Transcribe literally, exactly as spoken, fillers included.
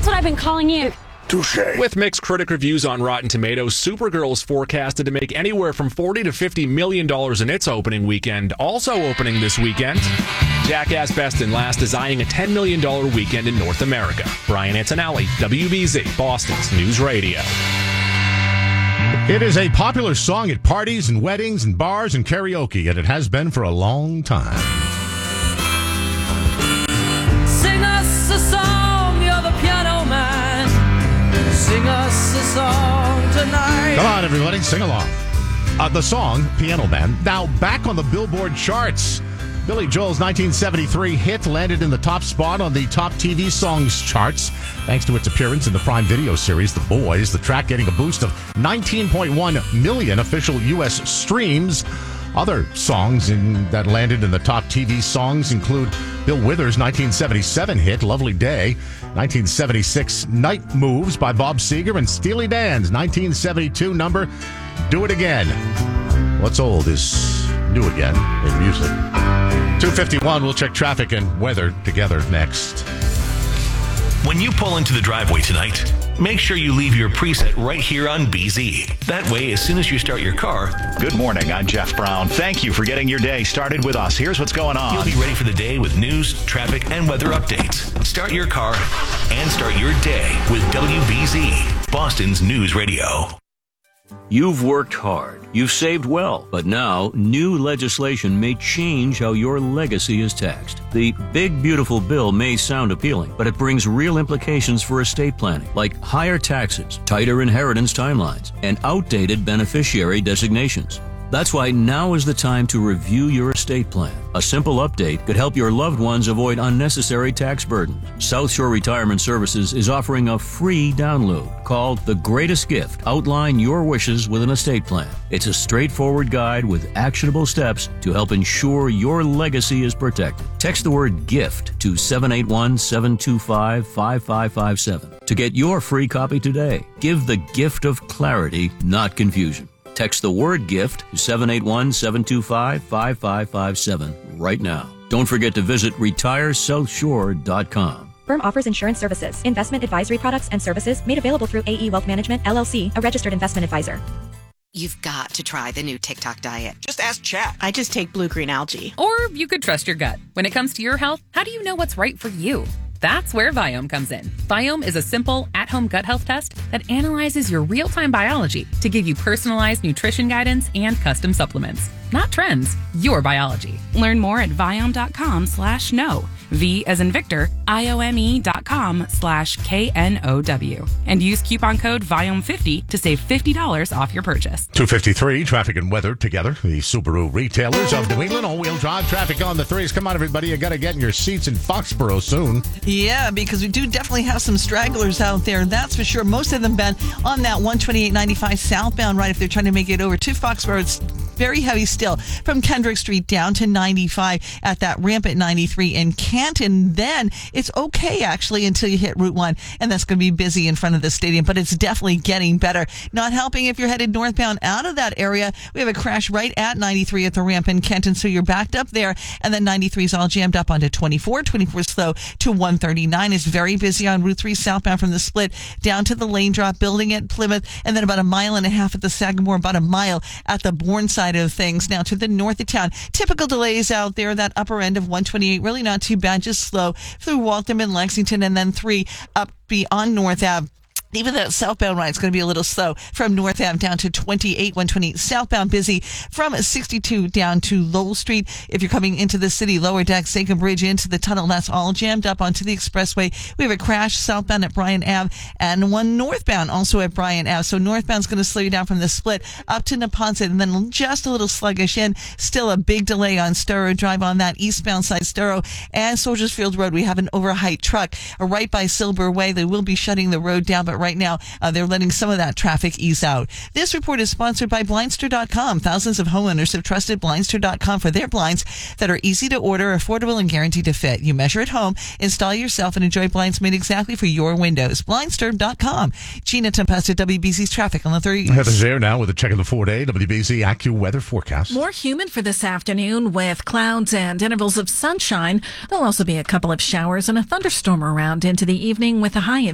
That's what I've been calling you. Touché. With mixed critic reviews on Rotten Tomatoes, Supergirl is forecasted to make anywhere from forty to fifty million dollars in its opening weekend. Also opening this weekend, Jackass Best and Last is eyeing a ten million dollars weekend in North America. Brian Antonelli, W B Z, Boston's News Radio. It is a popular song at parties and weddings and bars and karaoke, and it has been for a long time. Sing us a song, you're the piano man. Sing us a song tonight. Come on, everybody, sing along. Uh, the song, Piano Man, now back on the Billboard charts. Billy Joel's nineteen seventy-three hit landed in the top spot on the top T V songs charts, thanks to its appearance in the Prime Video series, The Boys. The track getting a boost of nineteen point one million official U S streams. Other songs in, that landed in the top T V songs include Bill Withers' nineteen seventy-seven hit, Lovely Day, nineteen seventy-six Night Moves by Bob Seger, and Steely Dan's nineteen seventy-two number, Do It Again. What's old is new again in music. two fifty-one, we'll check traffic and weather together next. When you pull into the driveway tonight, make sure you leave your preset right here on B Z. That way, as soon as you start your car... Good morning, I'm Jeff Brown. Thank you for getting your day started with us. Here's what's going on. You'll be ready for the day with news, traffic, and weather updates. Start your car and start your day with W B Z, Boston's News Radio. You've worked hard, you've saved well, but now new legislation may change how your legacy is taxed. The big beautiful bill may sound appealing, but it brings real implications for estate planning, like higher taxes, tighter inheritance timelines, and outdated beneficiary designations. That's why now is the time to review your estate plan. A simple update could help your loved ones avoid unnecessary tax burdens. South Shore Retirement Services is offering a free download called The Greatest Gift. Outline your wishes with an estate plan. It's a straightforward guide with actionable steps to help ensure your legacy is protected. Text the word GIFT to seven eight one, seven two five, five five five seven to get your free copy today. Give the gift of clarity, not confusion. Text the word GIFT to seven eight one, seven two five, five five five seven right now. Don't forget to visit retire south shore dot com. Firm offers insurance services, investment advisory products and services made available through A E Wealth Management, L L C, a registered investment advisor. You've got to try the new TikTok diet. Just ask Chat. I just take blue-green algae. Or you could trust your gut. When it comes to your health, how do you know what's right for you? That's where Viome comes in. Viome is a simple, at-home gut health test that analyzes your real-time biology to give you personalized nutrition guidance and custom supplements. Not trends, your biology. Learn more at Viome.com slash no. V as in Victor, I-O-M-E dot com slash K N O W. And use coupon code Viome fifty to save fifty dollars off your purchase. two fifty-three, traffic and weather together. The Subaru retailers of New England, all-wheel drive traffic on the threes. Come on, everybody, you got to get in your seats in Foxborough soon. Yeah, because we do definitely have some stragglers out there, that's for sure. Most of them been on that one twenty-eight ninety-five southbound, right, if they're trying to make it over to Foxborough. It's very heavy still from Kendrick Street down to ninety-five at that ramp at ninety-three in Canton. Then it's okay, actually, until you hit Route one, and that's going to be busy in front of the stadium, but it's definitely getting better. Not helping if you're headed northbound out of that area. We have a crash right at ninety-three at the ramp in Kenton, so you're backed up there, and then ninety-three is all jammed up onto twenty-four. twenty-four slow to one thirty-nine. Is very busy on Route three southbound from the split down to the lane drop building at Plymouth, and then about a mile and a half at the Sagamore, about a mile at the Bourne side of things. Now to the north of town, typical delays out there, that upper end of one twenty-eight, really not too bad, just slow through Waltham and Lexington, and then three up beyond North Ave. Even that southbound ride is going to be a little slow from North Ave down to twenty-eight, one twenty-eight southbound, busy from sixty-two down to Lowell Street. If you're coming into the city, lower deck, Sachem Bridge into the tunnel, that's all jammed up onto the expressway. We have a crash southbound at Bryan Ave and one northbound also at Bryan Ave. So northbound's going to slow you down from the split up to Neponset, and then just a little sluggish in. Still a big delay on Storrow Drive on that eastbound side, Storrow and Soldiers Field Road. We have an overheight truck right by Silver Way. They will be shutting the road down, but right now uh, they're letting some of that traffic ease out. This report is sponsored by Blindster dot com. Thousands of homeowners have trusted Blindster dot com for their blinds that are easy to order, affordable, and guaranteed to fit. You measure at home, install yourself, and enjoy blinds made exactly for your windows. Blindster dot com. Gina Tempesta, W B C's traffic on the thirties. Heather's there now with a check of the four-day W B C AccuWeather forecast. More humid for this afternoon with clouds and intervals of sunshine. There'll also be a couple of showers and a thunderstorm around into the evening with a high of